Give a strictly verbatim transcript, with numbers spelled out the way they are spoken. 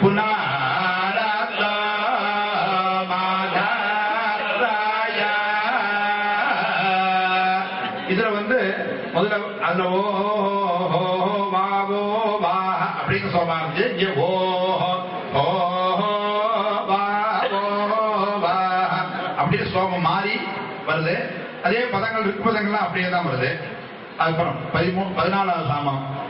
புனாரத மாதராய. இதுல வந்து முதல்ல அதுல ஓ வாவோ வா அப்படின்னு சோமா இருந்துச்சு. ஓ ஓ வா அப்படின்னு சோமம் மாறி வருது. அதே பதங்கள் இருக்கு பதங்கள்லாம் அப்படியே தான் வருது. அதுக்கப்புறம் பதிமூணு பதினாலாவது சாமம்